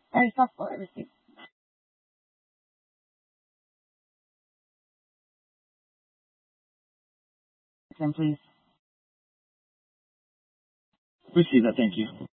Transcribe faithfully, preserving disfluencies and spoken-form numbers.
Or softball receive. Then please. Receive that. Thank you.